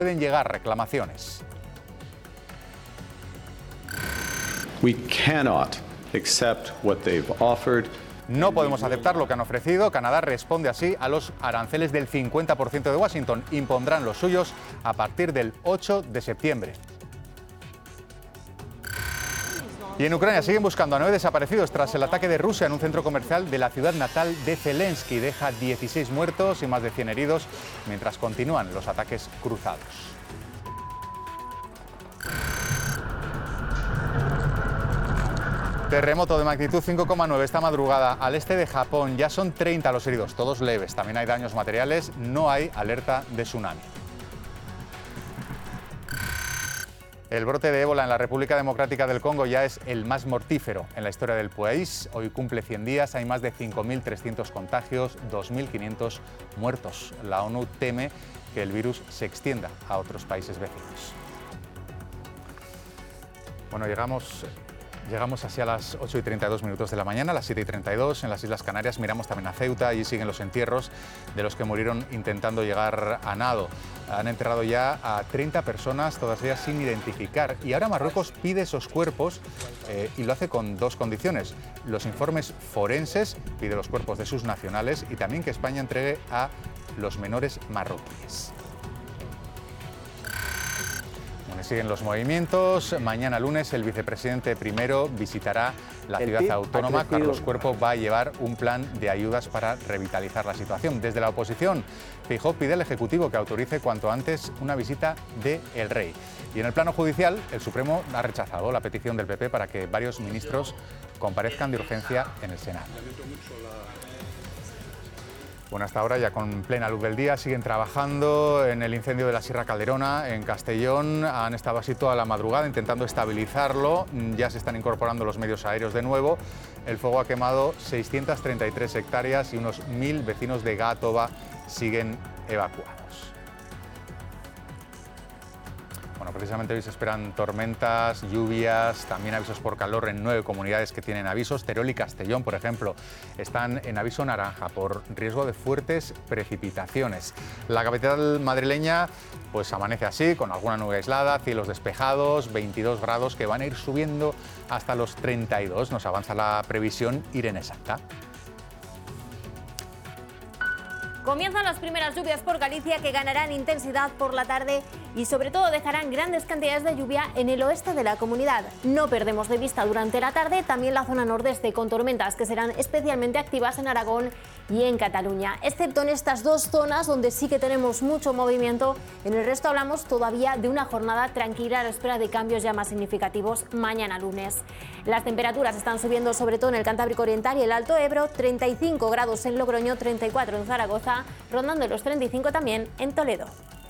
pueden llegar reclamaciones. We cannot accept what they've offered. No podemos aceptar lo que han ofrecido. Canadá responde así a los aranceles del 50% de Washington. Impondrán los suyos a partir del 8 de septiembre. Y en Ucrania siguen buscando a 9 desaparecidos tras el ataque de Rusia en un centro comercial de la ciudad natal de Zelensky. Deja 16 muertos y más de 100 heridos mientras continúan los ataques cruzados. Terremoto de magnitud 5,9 esta madrugada al este de Japón. Ya son 30 los heridos, todos leves. También hay daños materiales, no hay alerta de tsunami. El brote de ébola en la República Democrática del Congo ya es el más mortífero en la historia del país. Hoy cumple 100 días, hay más de 5.300 contagios, 2.500 muertos. La ONU teme que el virus se extienda a otros países vecinos. Bueno, llegamos hacia las 8:32 de la mañana, a las 7:32 en las Islas Canarias. Miramos también a Ceuta, allí siguen los entierros de los que murieron intentando llegar a nado. Han enterrado ya a 30 personas, todas ellas sin identificar. Y ahora Marruecos pide esos cuerpos y lo hace con dos condiciones. Los informes forenses, pide los cuerpos de sus nacionales y también que España entregue a los menores marroquíes. Siguen los movimientos. Mañana lunes el vicepresidente primero visitará la ciudad autónoma. Carlos Cuerpo va a llevar un plan de ayudas para revitalizar la situación. Desde la oposición, Feijóo pide al Ejecutivo que autorice cuanto antes una visita del Rey. Y en el plano judicial, el Supremo ha rechazado la petición del PP para que varios ministros comparezcan de urgencia en el Senado. Bueno, hasta ahora, ya con plena luz del día, siguen trabajando en el incendio de la Sierra Calderona, en Castellón. Han estado así toda la madrugada intentando estabilizarlo. Ya se están incorporando los medios aéreos de nuevo. El fuego ha quemado 633 hectáreas y unos 1.000 vecinos de Gátova siguen evacuados. Bueno, precisamente hoy se esperan tormentas, lluvias, también avisos por calor en 9 comunidades que tienen avisos. Teruel y Castellón, por ejemplo, están en aviso naranja por riesgo de fuertes precipitaciones. La capital madrileña pues amanece así, con alguna nube aislada, cielos despejados, 22 grados que van a ir subiendo hasta los 32. Nos avanza la previsión Irene Santa. Comienzan las primeras lluvias por Galicia que ganarán intensidad por la tarde y sobre todo dejarán grandes cantidades de lluvia en el oeste de la comunidad. No perdemos de vista durante la tarde también la zona nordeste con tormentas que serán especialmente activas en Aragón y en Cataluña, excepto en estas dos zonas donde sí que tenemos mucho movimiento. En el resto hablamos todavía de una jornada tranquila a la espera de cambios ya más significativos mañana lunes. Las temperaturas están subiendo sobre todo en el Cantábrico Oriental y el Alto Ebro, 35 grados en Logroño, 34 en Zaragoza, rondando los 35 también en Toledo.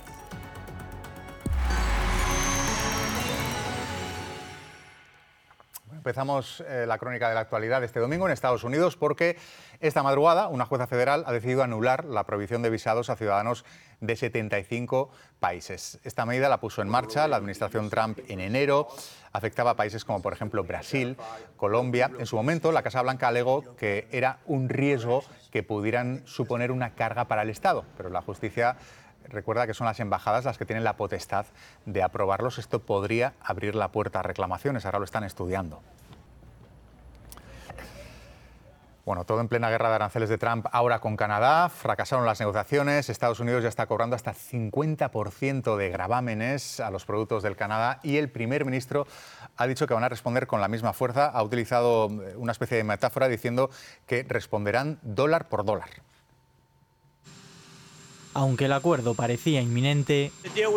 Empezamos la crónica de la actualidad este domingo en Estados Unidos porque esta madrugada una jueza federal ha decidido anular la prohibición de visados a ciudadanos de 75 países. Esta medida la puso en marcha la administración Trump en enero. Afectaba a países como, por ejemplo, Brasil, Colombia. En su momento, la Casa Blanca alegó que era un riesgo que pudieran suponer una carga para el Estado, pero la justicia recuerda que son las embajadas las que tienen la potestad de aprobarlos. Esto podría abrir la puerta a reclamaciones, ahora lo están estudiando. Bueno, todo en plena guerra de aranceles de Trump ahora con Canadá. Fracasaron las negociaciones. Estados Unidos ya está cobrando hasta 50% de gravámenes a los productos del Canadá y el primer ministro ha dicho que van a responder con la misma fuerza. Ha utilizado una especie de metáfora diciendo que responderán dólar por dólar. Aunque el acuerdo parecía inminente,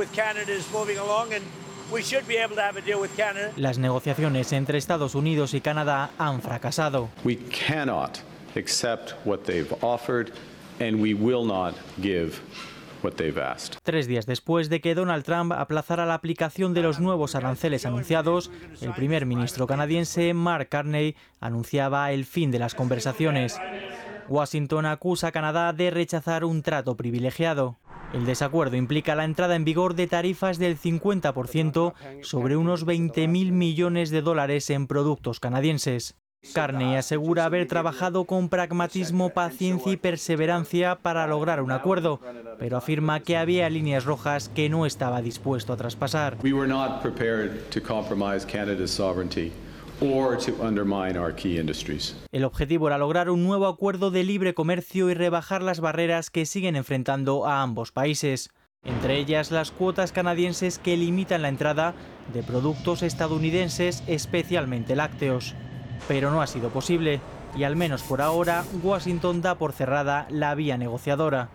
las negociaciones entre Estados Unidos y Canadá han fracasado. We cannot accept what they've offered and we will not give what they've asked. 3 días después de que Donald Trump aplazara la aplicación de los nuevos aranceles anunciados, el primer ministro canadiense Mark Carney anunciaba el fin de las conversaciones. Washington acusa a Canadá de rechazar un trato privilegiado. El desacuerdo implica la entrada en vigor de tarifas del 50% sobre unos $20.000 millones en productos canadienses. Carney asegura haber trabajado con pragmatismo, paciencia y perseverancia para lograr un acuerdo, pero afirma que había líneas rojas que no estaba dispuesto a traspasar. We were not prepared to compromise Canada's sovereignty or to undermine our key industries. El objetivo era lograr un nuevo acuerdo de libre comercio y rebajar las barreras que siguen enfrentando a ambos países, entre ellas las cuotas canadienses que limitan la entrada de productos estadounidenses, especialmente lácteos. Pero no ha sido posible y, al menos por ahora, Washington da por cerrada la vía negociadora.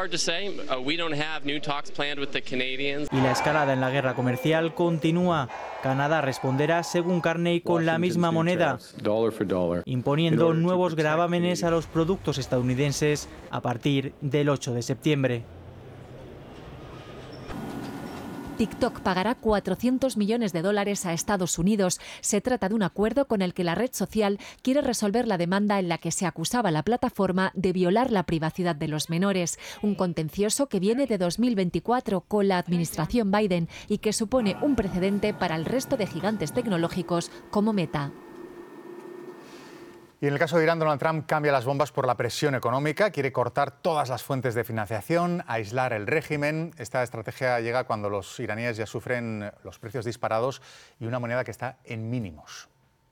Y la escalada en la guerra comercial continúa. Canadá responderá, según Carney, con la misma moneda, imponiendo nuevos gravámenes a los productos estadounidenses a partir del 8 de septiembre. TikTok pagará $400 millones a Estados Unidos. Se trata de un acuerdo con el que la red social quiere resolver la demanda en la que se acusaba a la plataforma de violar la privacidad de los menores, un contencioso que viene de 2024 con la administración Biden y que supone un precedente para el resto de gigantes tecnológicos como Meta. Y en el caso de Irán, Donald Trump cambia las bombas por la presión económica, quiere cortar todas las fuentes de financiación, aislar el régimen. Esta estrategia llega cuando los iraníes ya sufren los precios disparados y una moneda que está en mínimos.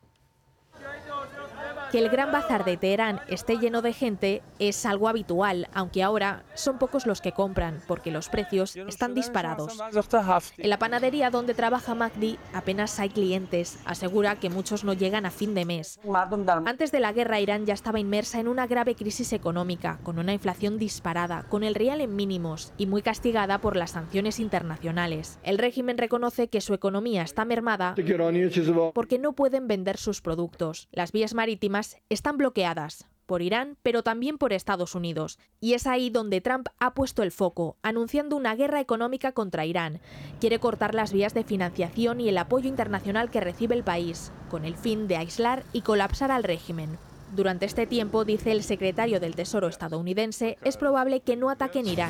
Que el Gran Bazar de Teherán esté lleno de gente es algo habitual, aunque ahora son pocos los que compran, porque los precios están disparados. En la panadería donde trabaja Mahdi apenas hay clientes, asegura que muchos no llegan a fin de mes. Antes de la guerra, Irán ya estaba inmersa en una grave crisis económica, con una inflación disparada, con el rial en mínimos y muy castigada por las sanciones internacionales. El régimen reconoce que su economía está mermada porque no pueden vender sus productos. Las vías marítimas están bloqueadas por Irán, pero también por Estados Unidos. Y es ahí donde Trump ha puesto el foco, anunciando una guerra económica contra Irán. Quiere cortar las vías de financiación y el apoyo internacional que recibe el país, con el fin de aislar y colapsar al régimen. Durante este tiempo, dice el secretario del Tesoro estadounidense, es probable que no ataquen Irán.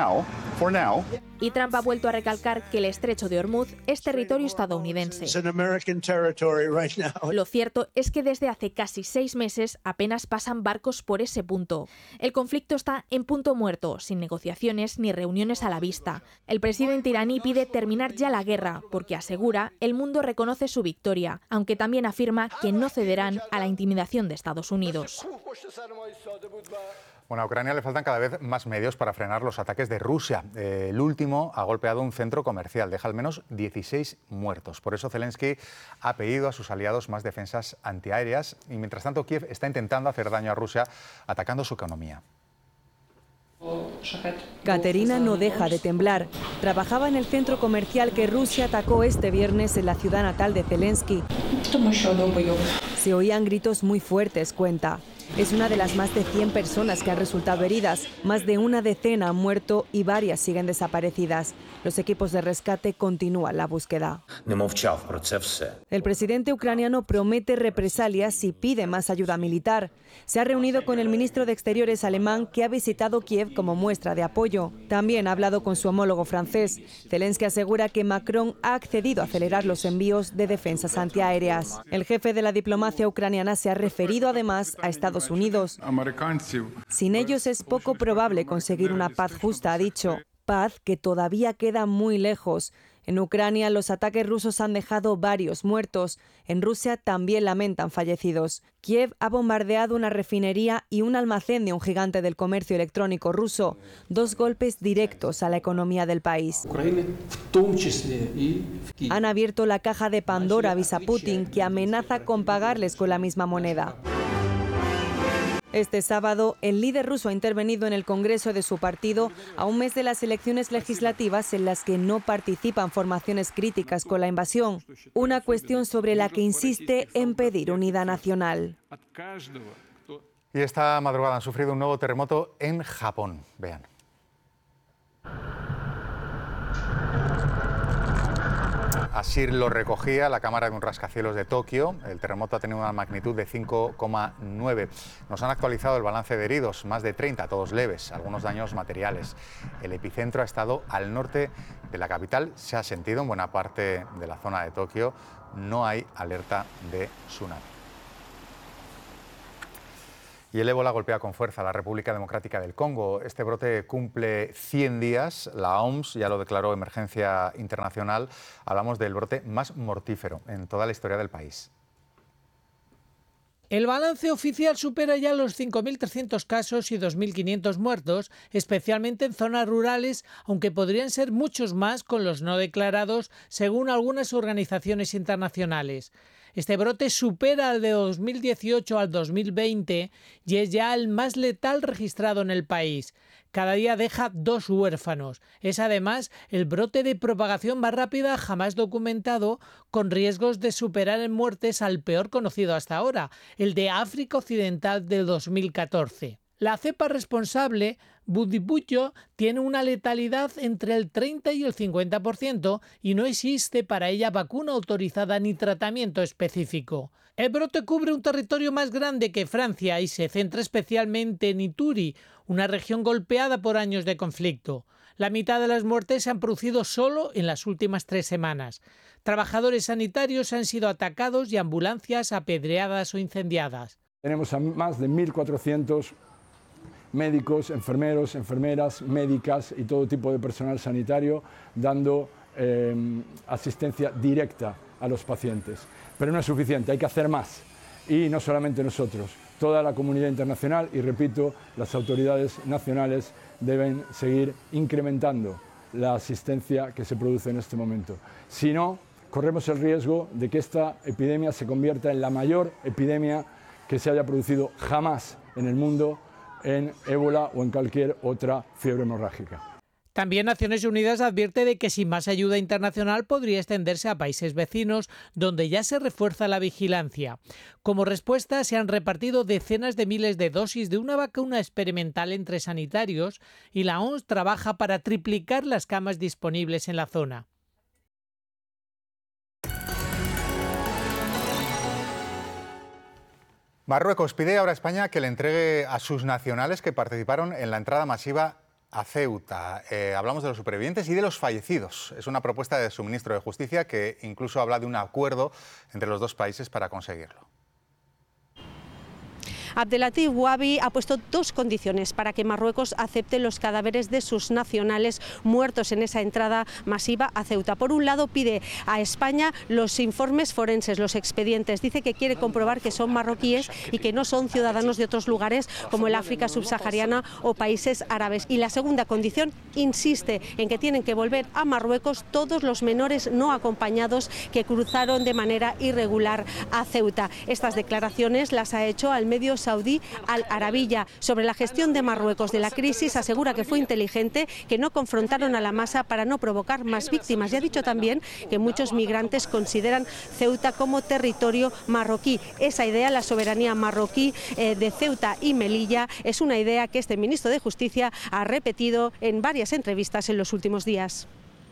Y Trump ha vuelto a recalcar que el estrecho de Hormuz es territorio estadounidense. Lo cierto es que desde hace casi 6 meses apenas pasan barcos por ese punto. El conflicto está en punto muerto, sin negociaciones ni reuniones a la vista. El presidente iraní pide terminar ya la guerra, porque asegura el mundo reconoce su victoria, aunque también afirma que no cederán a la intimidación de Estados Unidos. Bueno, a Ucrania le faltan cada vez más medios para frenar los ataques de Rusia. El último ha golpeado un centro comercial, deja al menos 16 muertos. Por eso Zelensky ha pedido a sus aliados más defensas antiaéreas y, mientras tanto, Kiev está intentando hacer daño a Rusia atacando su economía. Katerina no deja de temblar. Trabajaba en el centro comercial que Rusia atacó este viernes en la ciudad natal de Zelensky. Se oían gritos muy fuertes, cuenta. Es una de las más de 100 personas que han resultado heridas. Más de una decena han muerto y varias siguen desaparecidas. Los equipos de rescate continúan la búsqueda. El presidente ucraniano promete represalias y pide más ayuda militar. Se ha reunido con el ministro de Exteriores alemán, que ha visitado Kiev como muestra de apoyo. También ha hablado con su homólogo francés. Zelensky asegura que Macron ha accedido a acelerar los envíos de defensas antiaéreas. El jefe de la diplomacia ucraniana se ha referido además a Estados Unidos. Sin ellos es poco probable conseguir una paz justa, ha dicho. Paz que todavía queda muy lejos. En Ucrania los ataques rusos han dejado varios muertos. En Rusia también lamentan fallecidos. Kiev ha bombardeado una refinería y un almacén de un gigante del comercio electrónico ruso. 2 golpes directos a la economía del país. Han abierto la caja de Pandora, avisa Putin, que amenaza con pagarles con la misma moneda. Este sábado, el líder ruso ha intervenido en el Congreso de su partido a un mes de las elecciones legislativas en las que no participan formaciones críticas con la invasión, una cuestión sobre la que insiste en pedir unidad nacional. Y esta madrugada han sufrido un nuevo terremoto en Japón. Vean. Así lo recogía la cámara de un rascacielos de Tokio. El terremoto ha tenido una magnitud de 5,9. Nos han actualizado el balance de heridos, más de 30, todos leves, algunos daños materiales. El epicentro ha estado al norte de la capital. Se ha sentido en buena parte de la zona de Tokio. No hay alerta de tsunami. Y el ébola golpea con fuerza a la República Democrática del Congo. Este brote cumple 100 días. La OMS ya lo declaró emergencia internacional. Hablamos del brote más mortífero en toda la historia del país. El balance oficial supera ya los 5.300 casos y 2.500 muertos, especialmente en zonas rurales, aunque podrían ser muchos más con los no declarados, según algunas organizaciones internacionales. Este brote supera al de 2018 al 2020 y es ya el más letal registrado en el país. Cada día deja 2 huérfanos. Es además el brote de propagación más rápida jamás documentado, con riesgos de superar en muertes al peor conocido hasta ahora, el de África Occidental del 2014. La cepa responsable, Bundibugyo, tiene una letalidad entre el 30 y el 50% y no existe para ella vacuna autorizada ni tratamiento específico. El brote cubre un territorio más grande que Francia y se centra especialmente en Ituri, una región golpeada por años de conflicto. La mitad de las muertes se han producido solo en las últimas 3 semanas. Trabajadores sanitarios han sido atacados y ambulancias apedreadas o incendiadas. Tenemos a más de 1.400 médicos, enfermeros, enfermeras, médicas y todo tipo de personal sanitario dando asistencia directa a los pacientes. Pero no es suficiente, hay que hacer más. Y no solamente nosotros, toda la comunidad internacional y, repito, las autoridades nacionales deben seguir incrementando la asistencia que se produce en este momento. Si no, corremos el riesgo de que esta epidemia se convierta en la mayor epidemia que se haya producido jamás en el mundo en ébola o en cualquier otra fiebre hemorrágica. También Naciones Unidas advierte de que sin más ayuda internacional podría extenderse a países vecinos, donde ya se refuerza la vigilancia. Como respuesta, se han repartido decenas de miles de dosis de una vacuna experimental entre sanitarios y la OMS trabaja para triplicar las camas disponibles en la zona. Marruecos pide ahora a España que le entregue a sus nacionales que participaron en la entrada masiva a Ceuta. Hablamos de los supervivientes y de los fallecidos. Es una propuesta de su ministro de Justicia que incluso habla de un acuerdo entre los 2 países para conseguirlo. Abdelatif Wabi ha puesto 2 condiciones para que Marruecos acepte los cadáveres de sus nacionales muertos en esa entrada masiva a Ceuta. Por un lado, pide a España los informes forenses, los expedientes. Dice que quiere comprobar que son marroquíes y que no son ciudadanos de otros lugares como el África subsahariana o países árabes. Y la segunda condición, insiste en que tienen que volver a Marruecos todos los menores no acompañados que cruzaron de manera irregular a Ceuta. Estas declaraciones las ha hecho al medio saudí Al Arabiya. Sobre la gestión de Marruecos de la crisis, asegura que fue inteligente, que no confrontaron a la masa para no provocar más víctimas. Y ha dicho también que muchos migrantes consideran Ceuta como territorio marroquí. Esa idea, la soberanía marroquí de Ceuta y Melilla, es una idea que este ministro de Justicia ha repetido en varias entrevistas en los últimos días.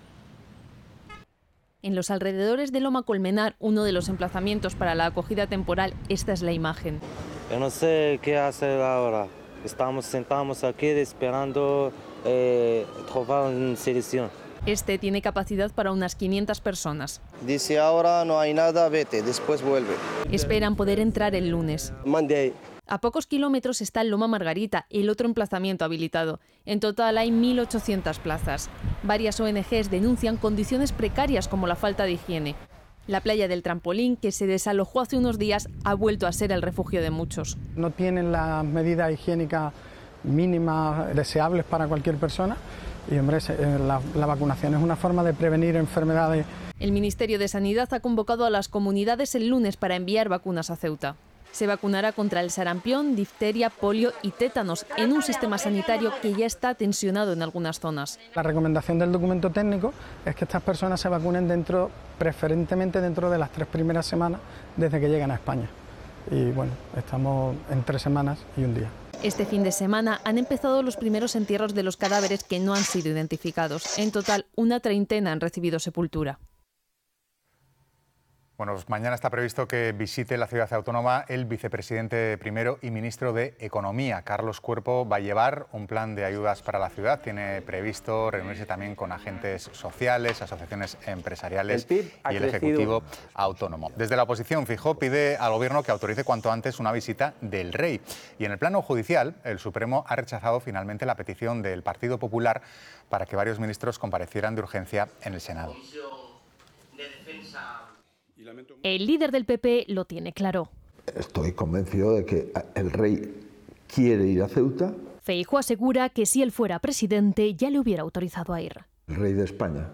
En los alrededores de Loma Colmenar, uno de los emplazamientos para la acogida temporal, esta es la imagen. Yo no sé qué hacer ahora. Estamos sentados aquí esperando trobar una solución. Este tiene capacidad para unas 500 personas. Dice ahora no hay nada, vete, después vuelve. Esperan poder entrar el lunes. Monday. A pocos kilómetros está Loma Margarita, el otro emplazamiento habilitado. En total hay 1.800 plazas. Varias ONGs denuncian condiciones precarias como la falta de higiene. La playa del Trampolín, que se desalojó hace unos días, ha vuelto a ser el refugio de muchos. No tienen las medidas higiénicas mínimas deseables para cualquier persona y, hombre, la vacunación es una forma de prevenir enfermedades. El Ministerio de Sanidad ha convocado a las comunidades el lunes para enviar vacunas a Ceuta. Se vacunará contra el sarampión, difteria, polio y tétanos en un sistema sanitario que ya está tensionado en algunas zonas. La recomendación del documento técnico es que estas personas se vacunen preferentemente dentro de las 3 primeras semanas desde que llegan a España. Y bueno, estamos en 3 semanas y un día. Este fin de semana han empezado los primeros entierros de los cadáveres que no han sido identificados. En total, una treintena han recibido sepultura. Bueno, pues mañana está previsto que visite la ciudad autónoma el vicepresidente primero y ministro de Economía. Carlos Cuerpo va a llevar un plan de ayudas para la ciudad. Tiene previsto reunirse también con agentes sociales, asociaciones empresariales y el Ejecutivo autónomo. Desde la oposición, Feijóo pide al Gobierno que autorice cuanto antes una visita del rey. Y en el plano judicial, el Supremo ha rechazado finalmente la petición del Partido Popular para que varios ministros comparecieran de urgencia en el Senado. El líder del PP lo tiene claro. Estoy convencido de que el rey quiere ir a Ceuta. Feijóo asegura que si él fuera presidente ya le hubiera autorizado a ir. El rey de España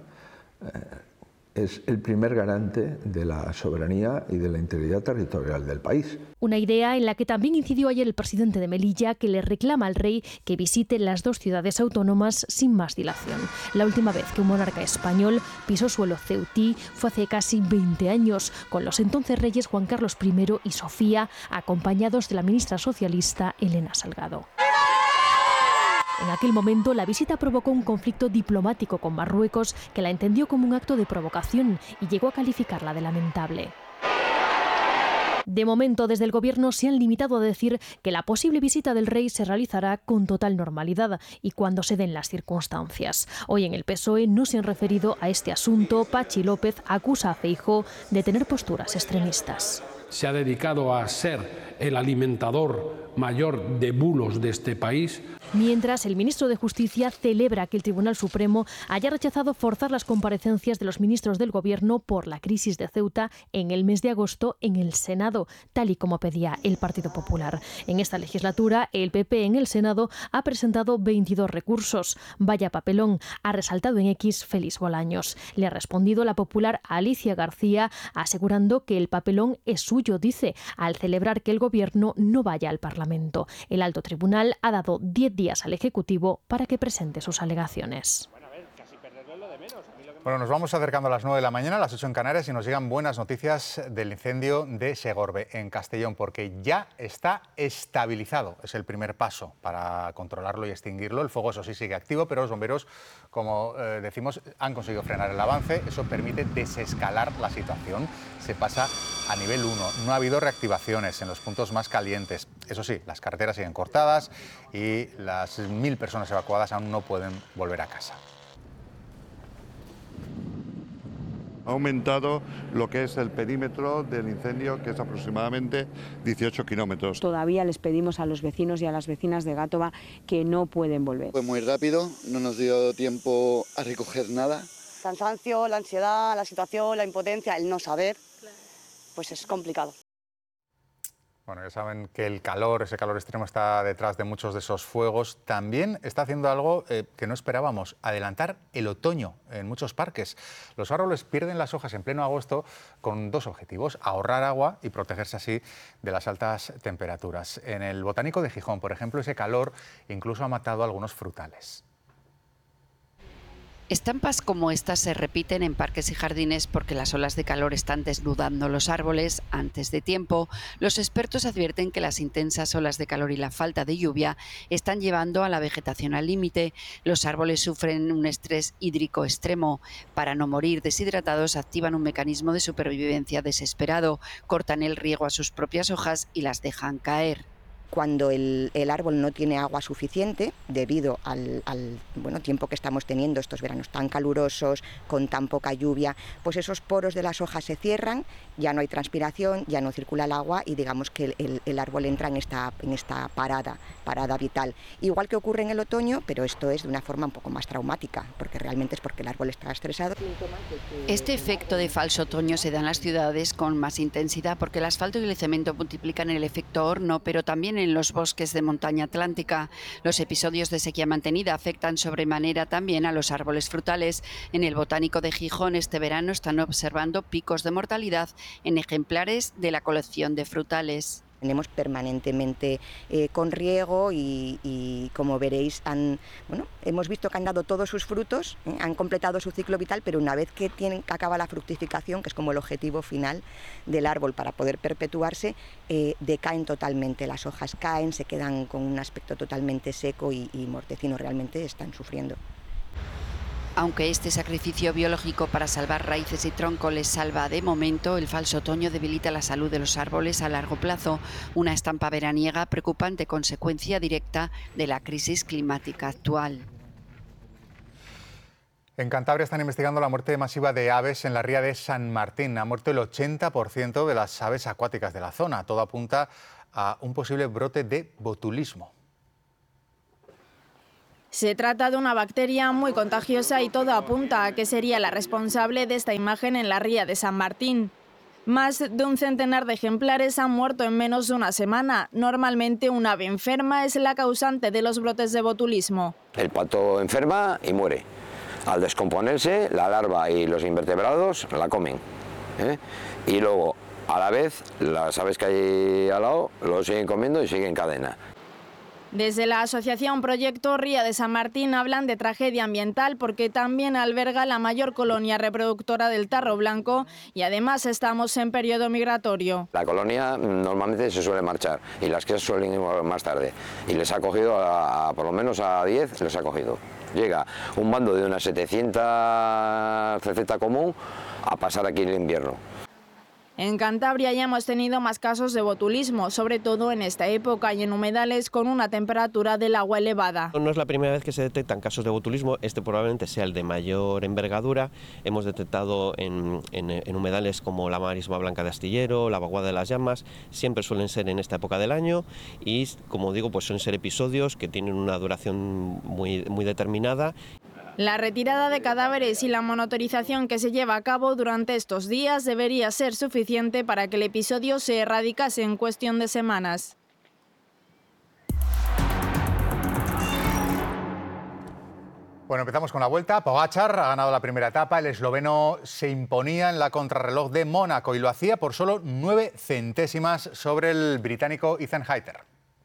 es el primer garante de la soberanía y de la integridad territorial del país. Una idea en la que también incidió ayer el presidente de Melilla, que le reclama al rey que visite las dos ciudades autónomas sin más dilación. La última vez que un monarca español pisó suelo ceutí fue hace casi 20 años, con los entonces reyes Juan Carlos I y Sofía, acompañados de la ministra socialista Elena Salgado. En aquel momento, la visita provocó un conflicto diplomático con Marruecos, que la entendió como un acto de provocación y llegó a calificarla de lamentable. De momento, desde el Gobierno se han limitado a decir que la posible visita del rey se realizará con total normalidad y cuando se den las circunstancias. Hoy en el PSOE no se han referido a este asunto. Patxi López acusa a Feijóo de tener posturas extremistas. Se ha dedicado a ser el alimentador mayor de bulos de este país. Mientras, el ministro de Justicia celebra que el Tribunal Supremo haya rechazado forzar las comparecencias de los ministros del Gobierno por la crisis de Ceuta en el mes de agosto en el Senado, tal y como pedía el Partido Popular. En esta legislatura, el PP en el Senado ha presentado 22 recursos. Vaya papelón, ha resaltado en X Félix Bolaños. Le ha respondido la popular Alicia García, asegurando que el papelón es suyo, dice, al celebrar que el Gobierno no vaya al Parlamento. El alto tribunal ha dado 10 días al Ejecutivo para que presente sus alegaciones. Bueno, nos vamos acercando a las 9 de la mañana, a las 8 en Canarias, y nos llegan buenas noticias del incendio de Segorbe, en Castellón, porque ya está estabilizado. Es el primer paso para controlarlo y extinguirlo. El fuego, eso sí, sigue activo, pero los bomberos, como decimos, han conseguido frenar el avance. Eso permite desescalar la situación. Se pasa a nivel 1. No ha habido reactivaciones en los puntos más calientes. Eso sí, las carreteras siguen cortadas y las 1000 personas evacuadas aún no pueden volver a casa. Ha aumentado lo que es el perímetro del incendio, que es aproximadamente 18 kilómetros. Todavía les pedimos a los vecinos y a las vecinas de Gátova que no pueden volver. Fue muy rápido, no nos dio tiempo a recoger nada. Cansancio, la ansiedad, la situación, la impotencia, el no saber, pues es complicado. Bueno, ya saben que el calor, ese calor extremo está detrás de muchos de esos fuegos. También está haciendo algo que no esperábamos, adelantar el otoño en muchos parques. Los árboles pierden las hojas en pleno agosto con dos objetivos: ahorrar agua y protegerse así de las altas temperaturas. En el Botánico de Gijón, por ejemplo, ese calor incluso ha matado a algunos frutales. Estampas como estas se repiten en parques y jardines porque las olas de calor están desnudando los árboles antes de tiempo. Los expertos advierten que las intensas olas de calor y la falta de lluvia están llevando a la vegetación al límite. Los árboles sufren un estrés hídrico extremo. Para no morir deshidratados, activan un mecanismo de supervivencia desesperado. Cortan el riego a sus propias hojas y las dejan caer. Cuando el árbol no tiene agua suficiente, debido al tiempo que estamos teniendo, estos veranos tan calurosos, con tan poca lluvia, pues esos poros de las hojas se cierran, ya no hay transpiración, ya no circula el agua y digamos que el árbol entra en esta parada vital. Igual que ocurre en el otoño, pero esto es de una forma un poco más traumática, porque realmente es porque el árbol está estresado. Este efecto de falso otoño se da en las ciudades con más intensidad porque el asfalto y el cemento multiplican el efecto horno, pero también en los bosques de montaña atlántica. Los episodios de sequía mantenida afectan sobremanera también a los árboles frutales. En el Botánico de Gijón este verano están observando picos de mortalidad en ejemplares de la colección de frutales. Tenemos permanentemente con riego y como veréis, hemos visto que han dado todos sus frutos, han completado su ciclo vital, pero una vez que acaba la fructificación, que es como el objetivo final del árbol para poder perpetuarse, decaen totalmente, las hojas caen, se quedan con un aspecto totalmente seco y mortecino, realmente están sufriendo. Aunque este sacrificio biológico para salvar raíces y tronco les salva de momento, el falso otoño debilita la salud de los árboles a largo plazo, una estampa veraniega preocupante consecuencia directa de la crisis climática actual. En Cantabria están investigando la muerte masiva de aves en la ría de San Martín. Ha muerto el 80% de las aves acuáticas de la zona. Todo apunta a un posible brote de botulismo. Se trata de una bacteria muy contagiosa y todo apunta a que sería la responsable de esta imagen en la ría de San Martín. Más de un centenar de ejemplares han muerto en menos de una semana. Normalmente un ave enferma es la causante de los brotes de botulismo. El pato enferma y muere. Al descomponerse, la larva y los invertebrados la comen. Y luego, a la vez, las aves que hay al lado lo siguen comiendo y siguen cadena. Desde la asociación Proyecto Ría de San Martín hablan de tragedia ambiental porque también alberga la mayor colonia reproductora del tarro blanco y además estamos en periodo migratorio. La colonia normalmente se suele marchar y las que suelen ir más tarde. Y les ha cogido, por lo menos a 10, les ha cogido. Llega un bando de unas 700 CZ común a pasar aquí el invierno. En Cantabria ya hemos tenido más casos de botulismo, sobre todo en esta época y en humedales con una temperatura del agua elevada. No es la primera vez que se detectan casos de botulismo, este probablemente sea el de mayor envergadura. Hemos detectado en humedales como la marisma blanca de Astillero, la vaguada de las llamas, siempre suelen ser en esta época del año y, como digo, pues suelen ser episodios que tienen una duración muy determinada. La retirada de cadáveres y la monitorización que se lleva a cabo durante estos días debería ser suficiente para que el episodio se erradicase en cuestión de semanas. Bueno, empezamos con la Vuelta. Pogačar ha ganado la primera etapa. El esloveno se imponía en la contrarreloj de Mónaco y lo hacía por solo 9 centésimas sobre el británico Ethan Hayter.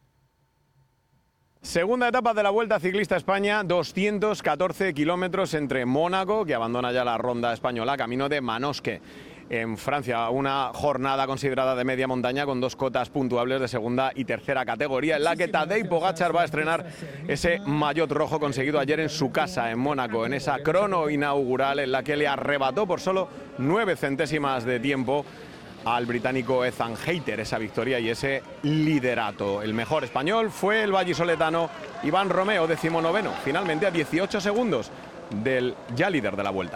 Segunda etapa de la Vuelta Ciclista España, 214 kilómetros entre Mónaco, que abandona ya la ronda española, camino de Manosque, en Francia. Una jornada considerada de media montaña con 2 cotas puntuables de segunda y tercera categoría, en la que Tadej Pogačar va a estrenar ese maillot rojo conseguido ayer en su casa, en Mónaco, en esa crono inaugural en la que le arrebató por solo 9 centésimas de tiempo al británico Ethan Hayter esa victoria y ese liderato. El mejor español fue el vallisoletano Iván Romeo, 19º, finalmente a 18 segundos del ya líder de la Vuelta.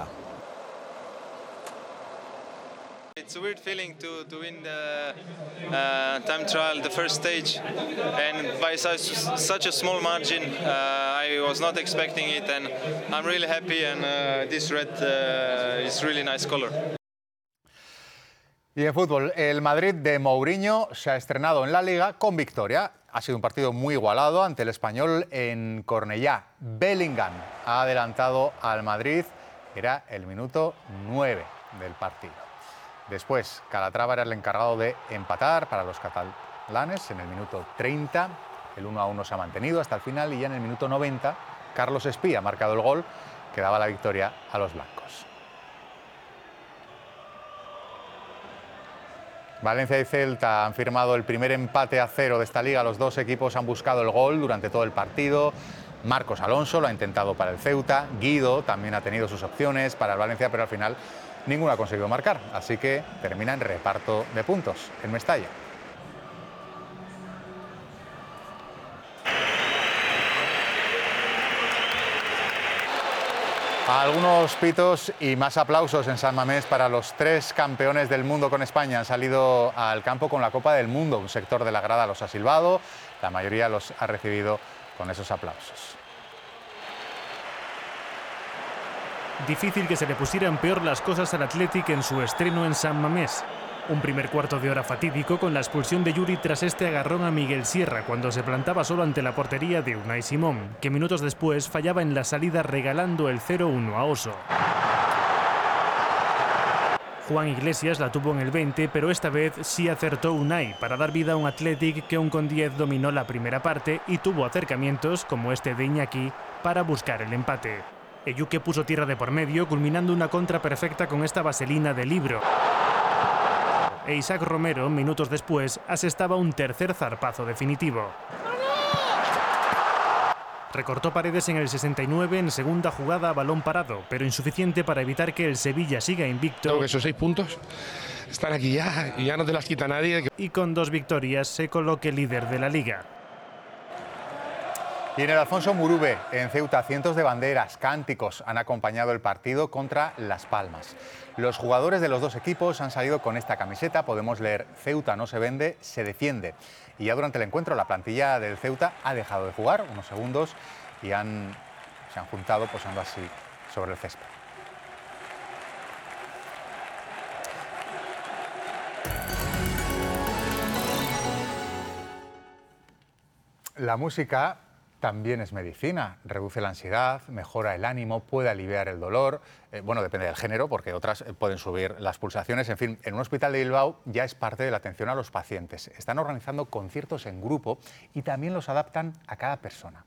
It's a weird feeling to win the time trial, the first stage, and by such a small margin. I was not expecting it, and I'm really happy. And this red is really nice color. Y en fútbol, el Madrid de Mourinho se ha estrenado en la Liga con victoria. Ha sido un partido muy igualado ante el Español en Cornellá. Bellingham ha adelantado al Madrid. Era el minuto 9 del partido. Después, Calatrava era el encargado de empatar para los catalanes en el minuto 30. El 1-1 se ha mantenido hasta el final y ya en el minuto 90 Carlos Espí ha marcado el gol que daba la victoria a los blancos. Valencia y Celta han firmado el primer empate a 0 de esta liga. Los dos equipos han buscado el gol durante todo el partido. Marcos Alonso lo ha intentado para el Ceuta. Guido también ha tenido sus opciones para el Valencia, pero al final ninguno ha conseguido marcar. Así que termina en reparto de puntos en Mestalla. Algunos pitos y más aplausos en San Mamés para los 3 campeones del mundo con España. Han salido al campo con la Copa del Mundo. Un sector de la grada los ha silbado, la mayoría los ha recibido con esos aplausos. Difícil que se le pusieran peor las cosas al Athletic en su estreno en San Mamés. Un primer cuarto de hora fatídico con la expulsión de Yuri tras este agarrón a Miguel Sierra cuando se plantaba solo ante la portería de Unai Simón, que minutos después fallaba en la salida regalando el 0-1 a Oso. Juan Iglesias la tuvo en el 20, pero esta vez sí acertó Unai para dar vida a un Athletic que un con 10 dominó la primera parte y tuvo acercamientos, como este de Iñaki, para buscar el empate. Eyuke puso tierra de por medio, culminando una contra perfecta con esta vaselina de libro. E Isaac Romero, minutos después, asestaba un tercer zarpazo definitivo. Recortó Paredes en el 69 en segunda jugada a balón parado, pero insuficiente para evitar que el Sevilla siga invicto. Creo que esos 6 puntos están aquí ya y ya no te las quita nadie. Y con 2 victorias se coloque líder de la Liga. Y en el Alfonso Murube, en Ceuta, cientos de banderas, cánticos han acompañado el partido contra Las Palmas. Los jugadores de los dos equipos han salido con esta camiseta. Podemos leer: Ceuta no se vende, se defiende. Y ya durante el encuentro la plantilla del Ceuta ha dejado de jugar unos segundos y se han juntado posando así sobre el césped. La música también es medicina, reduce la ansiedad, mejora el ánimo, puede aliviar el dolor. Bueno, depende del género, porque otras pueden subir las pulsaciones. En fin, en un hospital de Bilbao ya es parte de la atención a los pacientes. Están organizando conciertos en grupo y también los adaptan a cada persona.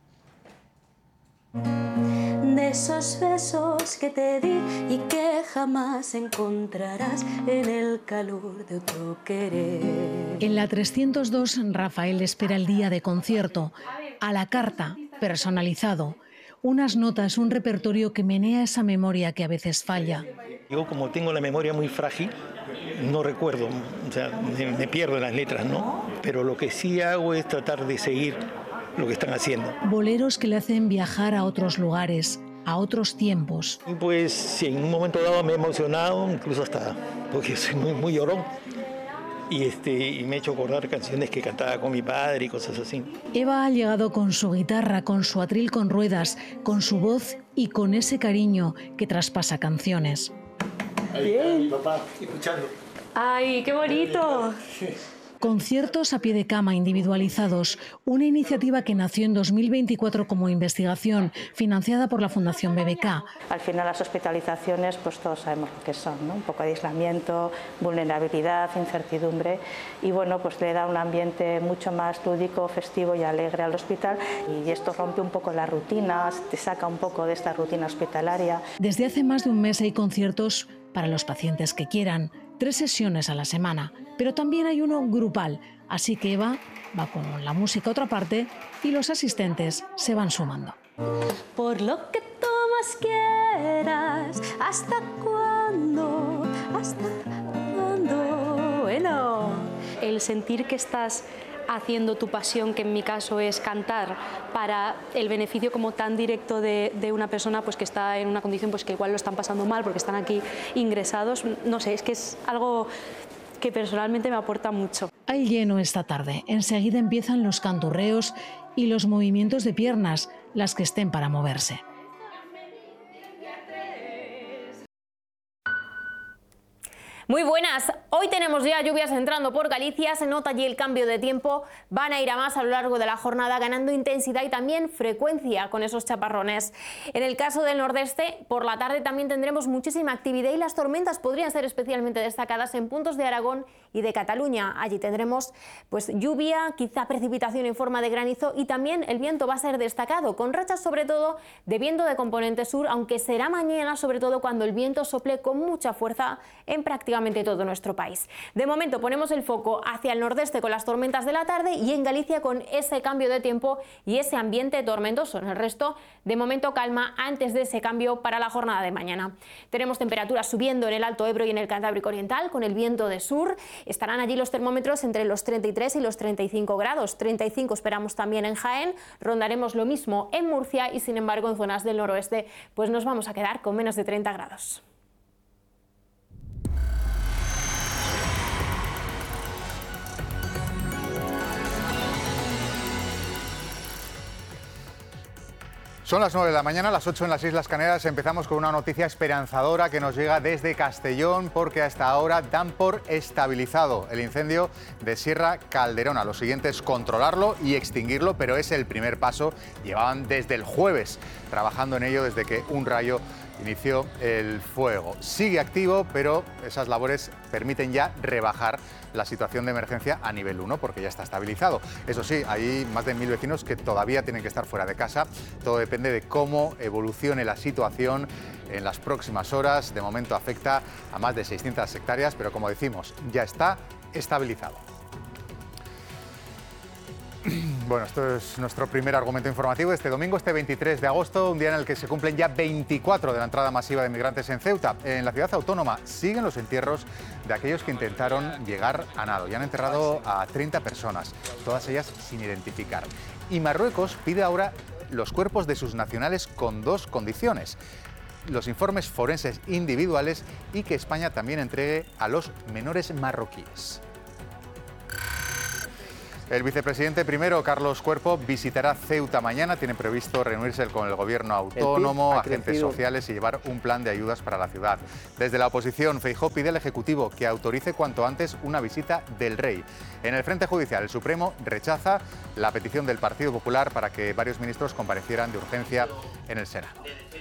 De esos besos que te di y que jamás encontrarás en el calor de otro querer. En la 302, Rafael espera el día de concierto. A la carta, personalizado. Unas notas, un repertorio que menea esa memoria que a veces falla. Yo, como tengo la memoria muy frágil, no recuerdo, o sea, me pierdo en las letras, ¿no? Pero lo que sí hago es tratar de seguir lo que están haciendo. Boleros que le hacen viajar a otros lugares, a otros tiempos. Y pues sí, en un momento dado me he emocionado, incluso hasta porque soy muy llorón. Y me he hecho acordar canciones que cantaba con mi padre y cosas así. Eva ha llegado con su guitarra, con su atril con ruedas, con su voz y con ese cariño que traspasa canciones. Bien. Mi papá, escuchando. ¡Ay, qué bonito! Conciertos a pie de cama individualizados, una iniciativa que nació en 2024 como investigación, financiada por la Fundación BBK. Al final las hospitalizaciones, pues todos sabemos lo que son, ¿no? Un poco de aislamiento, vulnerabilidad, incertidumbre, y bueno, pues le da un ambiente mucho más lúdico, festivo y alegre al hospital, y esto rompe un poco las rutinas, te saca un poco de esta rutina hospitalaria. Desde hace más de un mes hay conciertos para los pacientes que quieran, 3 sesiones a la semana, pero también hay uno grupal, así que Eva va con la música a otra parte y los asistentes se van sumando. Por lo que tú más quieras, ¿hasta cuándo? ¿Hasta cuándo? Bueno, el sentir que estás haciendo tu pasión, que en mi caso es cantar, para el beneficio como tan directo de una persona pues que está en una condición pues que igual lo están pasando mal porque están aquí ingresados, no sé, es que es algo que personalmente me aporta mucho. Hay lleno esta tarde. Enseguida empiezan los canturreos y los movimientos de piernas, las que estén para moverse. Muy buenas, hoy tenemos ya lluvias entrando por Galicia, se nota allí el cambio de tiempo, van a ir a más a lo largo de la jornada ganando intensidad y también frecuencia con esos chaparrones. En el caso del nordeste, por la tarde también tendremos muchísima actividad y las tormentas podrían ser especialmente destacadas en puntos de Aragón y de Cataluña. Allí tendremos pues lluvia, quizá precipitación en forma de granizo y también el viento va a ser destacado, con rachas sobre todo de viento de componente sur, aunque será mañana sobre todo cuando el viento sople con mucha fuerza en prácticamente todo nuestro país. De momento ponemos el foco hacia el nordeste con las tormentas de la tarde y en Galicia con ese cambio de tiempo y ese ambiente tormentoso. En el resto, de momento calma antes de ese cambio para la jornada de mañana. Tenemos temperaturas subiendo en el Alto Ebro y en el Cantábrico Oriental con el viento de sur. Estarán allí los termómetros entre los 33 y los 35 grados. 35 esperamos también en Jaén. Rondaremos lo mismo en Murcia y sin embargo en zonas del noroeste pues nos vamos a quedar con menos de 30 grados. Son las 9 de la mañana, las 8 en las Islas Canarias. Empezamos con una noticia esperanzadora que nos llega desde Castellón porque hasta ahora dan por estabilizado el incendio de Sierra Calderona. Lo siguiente es controlarlo y extinguirlo, pero es el primer paso. Llevaban desde el jueves trabajando en ello desde que un rayo inició el fuego. Sigue activo, pero esas labores permiten ya rebajar la situación de emergencia a nivel 1 porque ya está estabilizado. Eso sí, hay más de 1000 vecinos que todavía tienen que estar fuera de casa. Todo depende de cómo evolucione la situación en las próximas horas. De momento afecta a más de 600 hectáreas, pero como decimos, ya está estabilizado. Bueno, esto es nuestro primer argumento informativo. Este domingo, este 23 de agosto, un día en el que se cumplen ya 24 de la entrada masiva de migrantes en Ceuta. En la ciudad autónoma siguen los entierros de aquellos que intentaron llegar a nado. Ya han enterrado a 30 personas, todas ellas sin identificar. Y Marruecos pide ahora los cuerpos de sus nacionales con dos condiciones: los informes forenses individuales y que España también entregue a los menores marroquíes. El vicepresidente primero, Carlos Cuerpo, visitará Ceuta mañana. Tiene previsto reunirse con el gobierno autónomo, agentes sociales y llevar un plan de ayudas para la ciudad. Desde la oposición, Feijóo pide al Ejecutivo que autorice cuanto antes una visita del rey. En el frente judicial, el Supremo rechaza la petición del Partido Popular para que varios ministros comparecieran de urgencia en el Senado.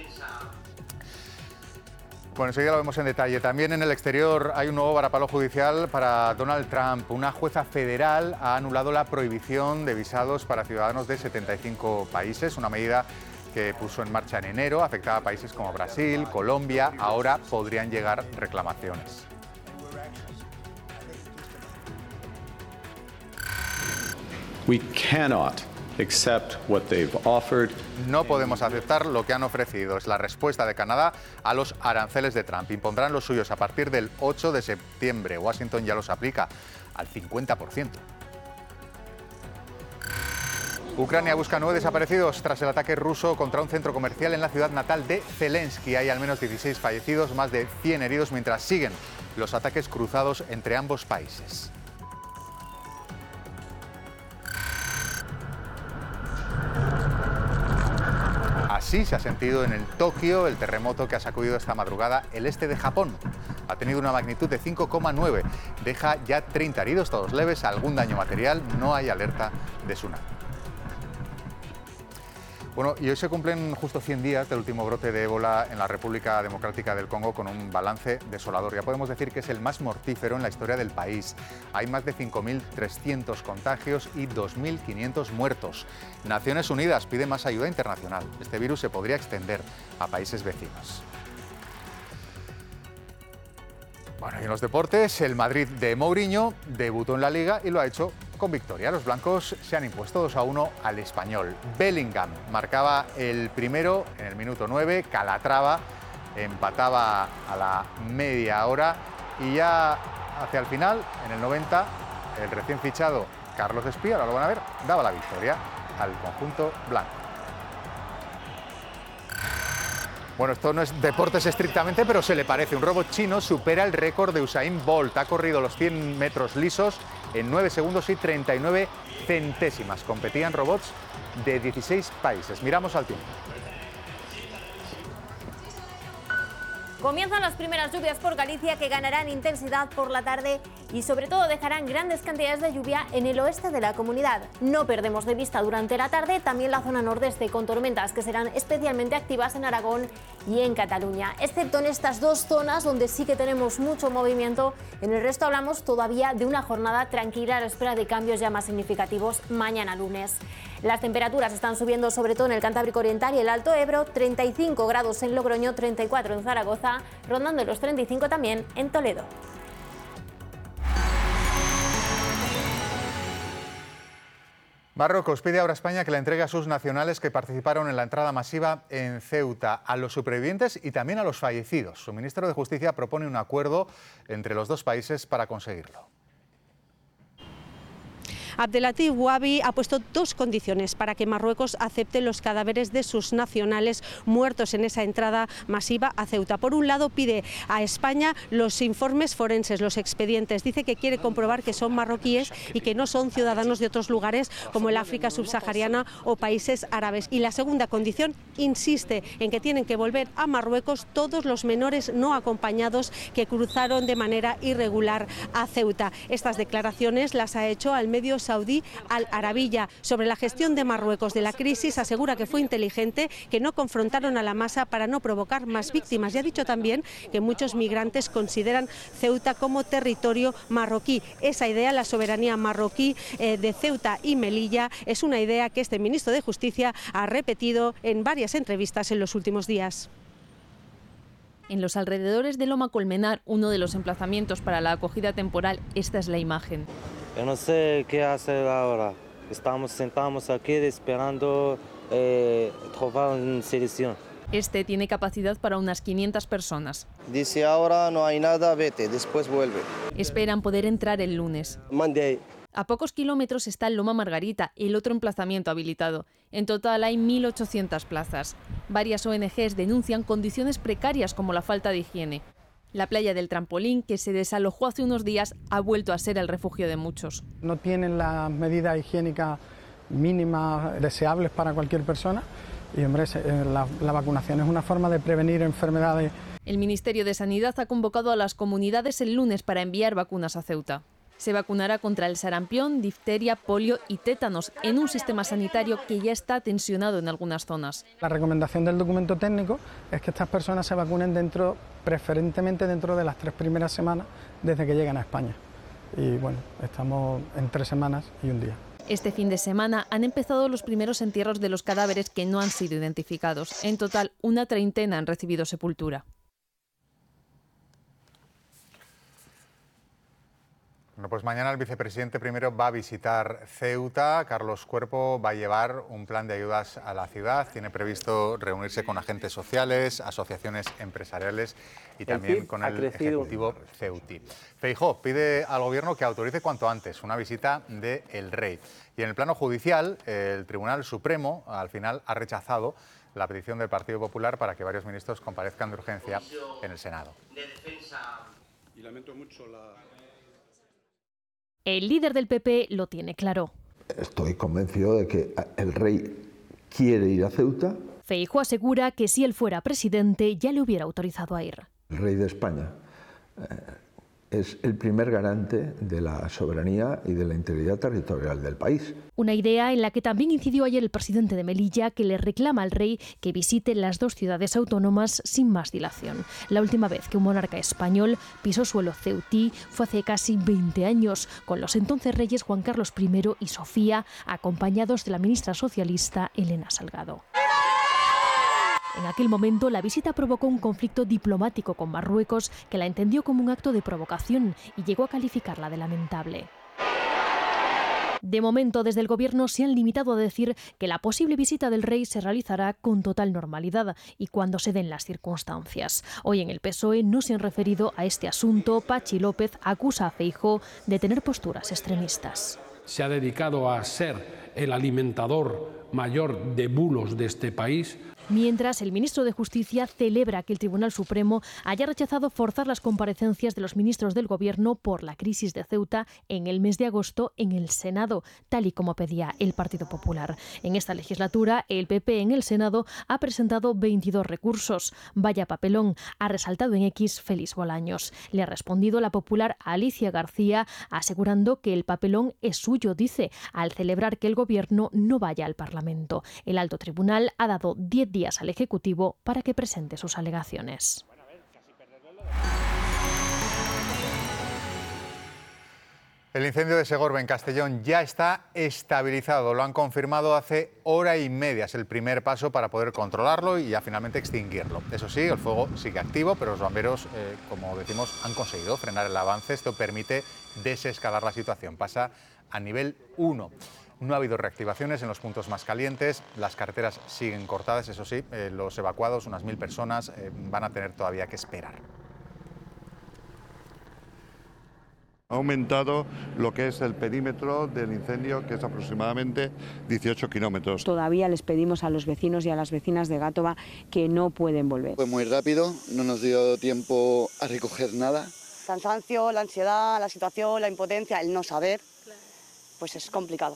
Bueno, enseguida lo vemos en detalle. También en el exterior hay un nuevo varapalo judicial para Donald Trump. Una jueza federal ha anulado la prohibición de visados para ciudadanos de 75 países, una medida que puso en marcha en enero, afectaba a países como Brasil, Colombia. Ahora podrían llegar reclamaciones. We cannot accept what they've offered. No podemos aceptar lo que han ofrecido. Es la respuesta de Canadá a los aranceles de Trump. Impondrán los suyos a partir del 8 de septiembre. Washington ya los aplica al 50%. Ucrania busca 9 desaparecidos tras el ataque ruso contra un centro comercial en la ciudad natal de Zelensky. Hay al menos 16 fallecidos, más de 100 heridos, mientras siguen los ataques cruzados entre ambos países. Así se ha sentido en el Tokio el terremoto que ha sacudido esta madrugada el este de Japón. Ha tenido una magnitud de 5,9. Deja ya 30 heridos, todos leves, algún daño material. No hay alerta de tsunami. Bueno, y hoy se cumplen justo 100 días del último brote de ébola en la República Democrática del Congo, con un balance desolador. Ya podemos decir que es el más mortífero en la historia del país. Hay más de 5.300 contagios y 2.500 muertos. Naciones Unidas pide más ayuda internacional. Este virus se podría extender a países vecinos. Bueno, y en los deportes, el Madrid de Mourinho debutó en la Liga y lo ha hecho con victoria. Los blancos se han impuesto 2-1 al Español. Bellingham marcaba el primero en el minuto 9, Calatrava empataba a la media hora y ya hacia el final, en el 90, el recién fichado Carlos Espí, ahora lo van a ver, daba la victoria al conjunto blanco. Bueno, esto no es deportes estrictamente, pero se le parece. Un robot chino supera el récord de Usain Bolt. Ha corrido los 100 metros lisos en 9 segundos y 39 centésimas. Competían robots de 16 países. Miramos al tiempo. Comienzan las primeras lluvias por Galicia, que ganarán intensidad por la tarde y sobre todo dejarán grandes cantidades de lluvia en el oeste de la comunidad. No perdemos de vista durante la tarde también la zona nordeste, con tormentas que serán especialmente activas en Aragón y en Cataluña, excepto en estas dos zonas donde sí que tenemos mucho movimiento. En el resto hablamos todavía de una jornada tranquila a la espera de cambios ya más significativos mañana lunes. Las temperaturas están subiendo sobre todo en el Cantábrico Oriental y el Alto Ebro, 35 grados en Logroño, 34 en Zaragoza, rondando los 35 también en Toledo. Marruecos pide ahora a España que le entregue a sus nacionales que participaron en la entrada masiva en Ceuta, a los supervivientes y también a los fallecidos. Su ministro de Justicia propone un acuerdo entre los dos países para conseguirlo. Abdelatif Wabi ha puesto dos condiciones para que Marruecos acepte los cadáveres de sus nacionales muertos en esa entrada masiva a Ceuta. Por un lado, pide a España los informes forenses, los expedientes. Dice que quiere comprobar que son marroquíes y que no son ciudadanos de otros lugares como el África subsahariana o países árabes. Y la segunda condición, insiste en que tienen que volver a Marruecos todos los menores no acompañados que cruzaron de manera irregular a Ceuta. Estas declaraciones las ha hecho al medio saudí Al Arabiya. Sobre la gestión de Marruecos de la crisis, asegura que fue inteligente, que no confrontaron a la masa para no provocar más víctimas. Y ha dicho también que muchos migrantes consideran Ceuta como territorio marroquí. Esa idea, la soberanía marroquí de Ceuta y Melilla, es una idea que este ministro de Justicia ha repetido en varias entrevistas en los últimos días. En los alrededores de Loma Colmenar, uno de los emplazamientos para la acogida temporal, esta es la imagen. Yo no sé qué hacer ahora. Estamos sentados aquí esperando trobar una solución. Este tiene capacidad para unas 500 personas. Dice ahora no hay nada, vete, después vuelve. Esperan poder entrar el lunes. Monday. A pocos kilómetros está el Loma Margarita, el otro emplazamiento habilitado. En total hay 1.800 plazas. Varias ONGs denuncian condiciones precarias como la falta de higiene. La playa del Trampolín, que se desalojó hace unos días, ha vuelto a ser el refugio de muchos. No tienen las medidas higiénicas mínimas deseables para cualquier persona. Y hombre, la vacunación es una forma de prevenir enfermedades. El Ministerio de Sanidad ha convocado a las comunidades el lunes para enviar vacunas a Ceuta. Se vacunará contra el sarampión, difteria, polio y tétanos en un sistema sanitario que ya está tensionado en algunas zonas. La recomendación del documento técnico es que estas personas se vacunen preferentemente dentro de las 3 primeras semanas desde que llegan a España. Y bueno, estamos en 3 semanas y un día. Este fin de semana han empezado los primeros entierros de los cadáveres que no han sido identificados. En total, una treintena han recibido sepultura. Bueno, pues mañana el vicepresidente primero va a visitar Ceuta. Carlos Cuerpo va a llevar un plan de ayudas a la ciudad. Tiene previsto reunirse con agentes sociales, asociaciones empresariales y también con el Ejecutivo ceutí. Feijóo pide al Gobierno que autorice cuanto antes una visita del Rey. Y en el plano judicial, el Tribunal Supremo al final ha rechazado la petición del Partido Popular para que varios ministros comparezcan de urgencia en el Senado. Y lamento mucho El líder del PP lo tiene claro. Estoy convencido de que el Rey quiere ir a Ceuta. Feijóo asegura que si él fuera presidente ya le hubiera autorizado a ir. El Rey de España es el primer garante de la soberanía y de la integridad territorial del país. Una idea en la que también incidió ayer el presidente de Melilla, que le reclama al rey que visite las 2 ciudades autónomas sin más dilación. La última vez que un monarca español pisó suelo ceutí fue hace casi 20 años, con los entonces reyes Juan Carlos I y Sofía, acompañados de la ministra socialista Elena Salgado. En aquel momento, la visita provocó un conflicto diplomático con Marruecos, que la entendió como un acto de provocación y llegó a calificarla de lamentable. De momento, desde el Gobierno se han limitado a decir que la posible visita del rey se realizará con total normalidad y cuando se den las circunstancias. Hoy en el PSOE no se han referido a este asunto. Pachi López acusa a Feijóo de tener posturas extremistas. Se ha dedicado a ser el alimentador mayor de bulos de este país. Mientras, el ministro de Justicia celebra que el Tribunal Supremo haya rechazado forzar las comparecencias de los ministros del Gobierno por la crisis de Ceuta en el mes de agosto en el Senado, tal y como pedía el Partido Popular. En esta legislatura, el PP en el Senado ha presentado 22 recursos. Vaya papelón, ha resaltado en X Félix Bolaños. Le ha respondido la popular Alicia García, asegurando que el papelón es suyo, dice, al celebrar que el Gobierno no vaya al Parlamento. El alto tribunal ha dado 10 días al Ejecutivo para que presente sus alegaciones. El incendio de Segorbe en Castellón ya está estabilizado. Lo han confirmado hace hora y media. Es el primer paso para poder controlarlo y ya finalmente extinguirlo. Eso sí, el fuego sigue activo, pero los bomberos, como decimos, han conseguido frenar el avance. Esto permite desescalar la situación. Pasa a nivel 1. No ha habido reactivaciones en los puntos más calientes, las carreteras siguen cortadas, eso sí, los evacuados, unas 1000 personas, van a tener todavía que esperar. Ha aumentado lo que es el perímetro del incendio, que es aproximadamente 18 kilómetros. Todavía les pedimos a los vecinos y a las vecinas de Gátova que no pueden volver. Fue muy rápido, no nos dio tiempo a recoger nada. Cansancio, la ansiedad, la situación, la impotencia, el no saber, pues es complicado.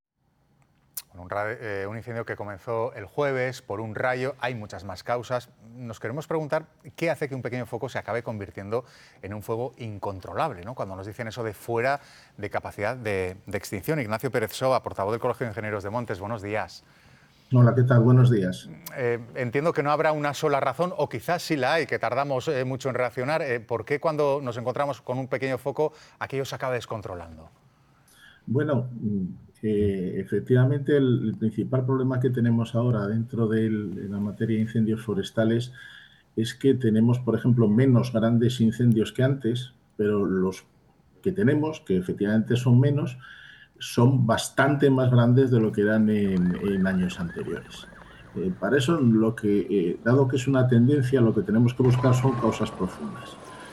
Un incendio que comenzó el jueves por un rayo. Hay muchas más causas. Nos queremos preguntar qué hace que un pequeño foco se acabe convirtiendo en un fuego incontrolable, ¿no? Cuando nos dicen eso de fuera de capacidad de extinción. Ignacio Pérez Soa, portavoz del Colegio de Ingenieros de Montes, buenos días. Hola, ¿qué tal? Buenos días. Entiendo que no habrá una sola razón, o quizás sí la hay, que tardamos mucho en reaccionar. ¿Por qué cuando nos encontramos con un pequeño foco aquello se acaba descontrolando? Bueno, efectivamente el principal problema que tenemos ahora dentro de la materia de incendios forestales es que tenemos, por ejemplo, menos grandes incendios que antes, pero los que tenemos, que efectivamente son menos, son bastante más grandes de lo que eran en años anteriores. Para eso, dado que es una tendencia, lo que tenemos que buscar son causas profundas.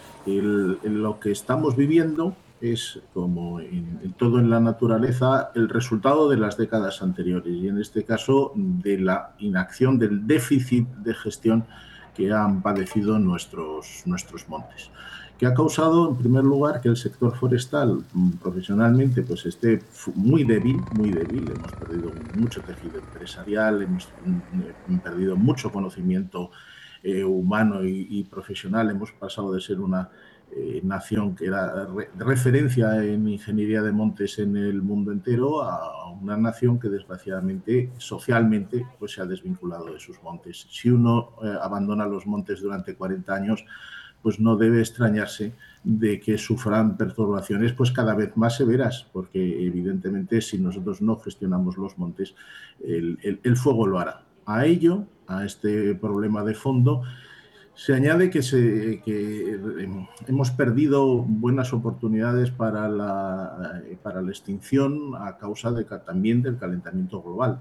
Lo que estamos viviendo es, como en todo en la naturaleza, el resultado de las décadas anteriores y, en este caso, de la inacción, del déficit de gestión que han padecido nuestros montes, que ha causado, en primer lugar, que el sector forestal profesionalmente pues esté muy débil. Hemos perdido mucho tejido empresarial, hemos perdido mucho conocimiento humano y profesional. Hemos pasado de ser una nación que era de referencia en ingeniería de montes en el mundo entero a una nación que, desgraciadamente, socialmente, pues se ha desvinculado de sus montes. Si uno abandona los montes durante 40 años, pues no debe extrañarse de que sufran perturbaciones pues cada vez más severas, porque evidentemente si nosotros no gestionamos los montes, el fuego lo hará. A ello, a este problema de fondo, se añade que hemos perdido buenas oportunidades para la extinción a causa también del calentamiento global.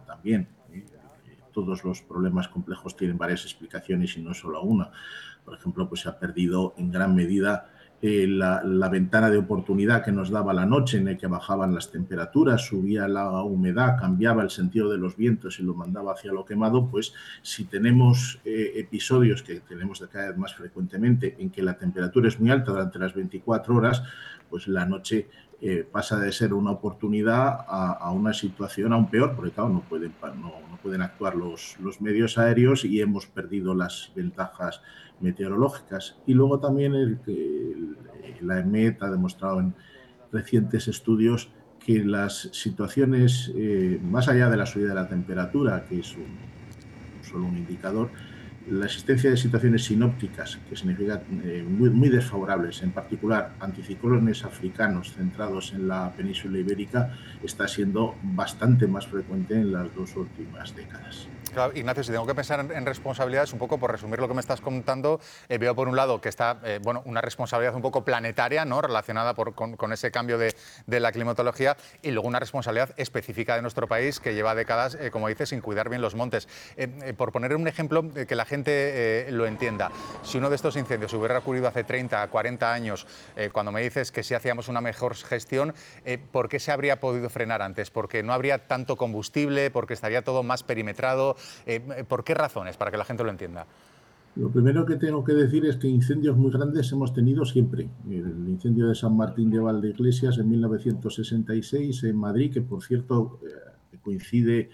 Todos los problemas complejos tienen varias explicaciones y no solo una. Por ejemplo, pues se ha perdido en gran medida la ventana de oportunidad que nos daba la noche, en el que bajaban las temperaturas, subía la humedad, cambiaba el sentido de los vientos y lo mandaba hacia lo quemado. Pues si tenemos episodios que tenemos de cada vez más frecuentemente en que la temperatura es muy alta durante las 24 horas, pues la noche pasa de ser una oportunidad a una situación aún peor, porque claro, no pueden actuar los medios aéreos y hemos perdido las ventajas meteorológicas. Y luego también la EMET ha demostrado en recientes estudios que las situaciones, más allá de la subida de la temperatura, que es solo un indicador, la existencia de situaciones sinópticas, que significa muy desfavorables, en particular anticiclones africanos centrados en la península ibérica, está siendo bastante más frecuente en las 2 últimas décadas. Claro, Ignacio, si tengo que pensar en responsabilidades, un poco por resumir lo que me estás contando, veo por un lado que está una responsabilidad un poco planetaria, ¿no?, relacionada con ese cambio de la climatología, y luego una responsabilidad específica de nuestro país que lleva décadas, como dices, sin cuidar bien los montes. Por poner un ejemplo que la gente lo entienda, si uno de estos incendios hubiera ocurrido hace 30, 40 años, cuando me dices que si hacíamos una mejor gestión, ¿por qué se habría podido frenar antes? ¿Porque no habría tanto combustible? ¿Porque estaría todo más perimetrado? ¿Por qué razones? Para que la gente lo entienda. Lo primero que tengo que decir es que incendios muy grandes hemos tenido siempre. El incendio de San Martín de Valdeiglesias en 1966 en Madrid, que por cierto coincide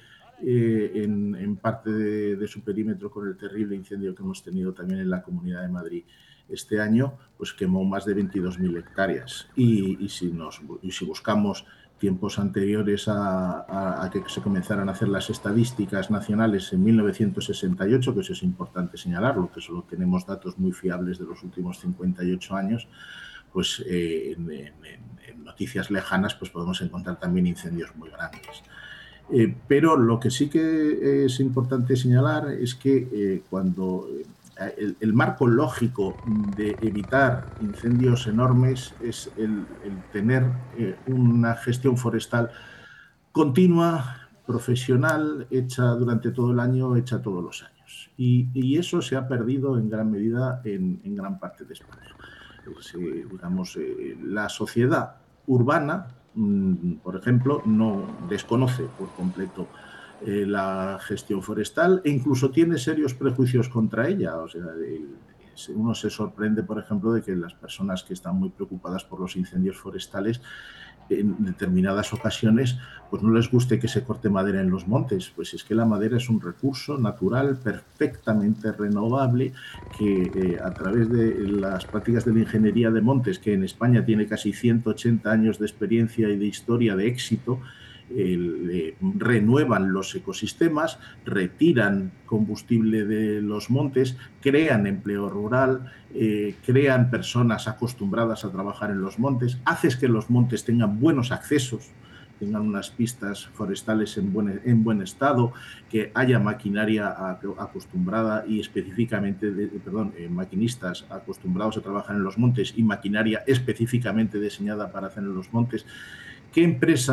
en parte de su perímetro con el terrible incendio que hemos tenido también en la Comunidad de Madrid este año, pues quemó más de 22.000 hectáreas. Y si buscamos tiempos anteriores a que se comenzaran a hacer las estadísticas nacionales en 1968, que eso es importante señalarlo, que solo tenemos datos muy fiables de los últimos 58 años, pues en noticias lejanas pues podemos encontrar también incendios muy grandes. Pero lo que sí que es importante señalar es que cuando el marco lógico de evitar incendios enormes es el tener una gestión forestal continua, profesional, hecha durante todo el año, hecha todos los años. Y eso se ha perdido en gran medida en gran parte de España. La sociedad urbana, por ejemplo, no desconoce por completo la gestión forestal e incluso tiene serios prejuicios contra ella. O sea, uno se sorprende, por ejemplo, de que las personas que están muy preocupadas por los incendios forestales en determinadas ocasiones pues no les guste que se corte madera en los montes. Pues es que la madera es un recurso natural perfectamente renovable que a través de las prácticas de la ingeniería de montes, que en España tiene casi 180 años de experiencia y de historia de éxito, renuevan los ecosistemas, retiran combustible de los montes, crean empleo rural, crean personas acostumbradas a trabajar en los montes, haces que los montes tengan buenos accesos, tengan unas pistas forestales en buen estado, que haya maquinaria acostumbrada y específicamente, maquinistas acostumbrados a trabajar en los montes y maquinaria específicamente diseñada para hacer en los montes. ¿Qué empresa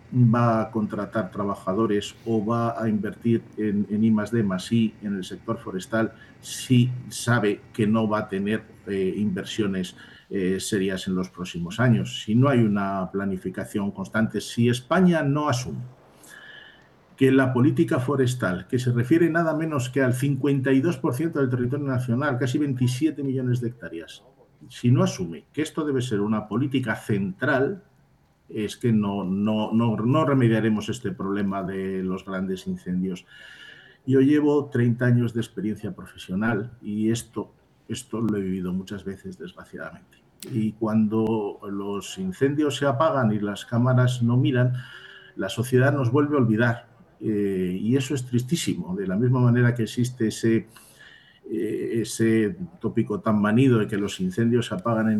va a contratar trabajadores o va a invertir en I+D+I en el sector forestal si sabe que no va a tener inversiones serias en los próximos años? Si no hay una planificación constante, si España no asume que la política forestal, que se refiere nada menos que al 52% del territorio nacional, casi 27 millones de hectáreas, si no asume que esto debe ser una política central, es que no remediaremos este problema de los grandes incendios. Yo llevo 30 años de experiencia profesional y esto lo he vivido muchas veces, desgraciadamente. Y cuando los incendios se apagan y las cámaras no miran, la sociedad nos vuelve a olvidar. Y eso es tristísimo. De la misma manera que existe ese tópico tan manido de que los incendios se apagan en